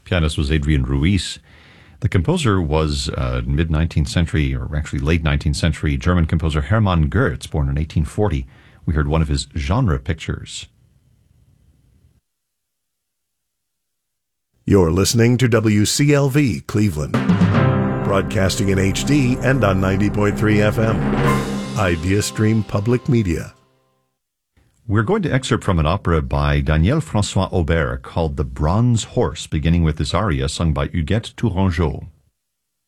Pianist was Adrian Ruiz. The composer was mid-19th century, or actually late 19th century, German composer Hermann Goetz, born in 1840. We heard one of his genre pictures. You're listening to WCLV Cleveland, broadcasting in HD and on 90.3 FM. IdeaStream Public Media. We're going to excerpt from an opera by Daniel François Aubert called The Bronze Horse, beginning with this aria sung by Huguette Tourangeau.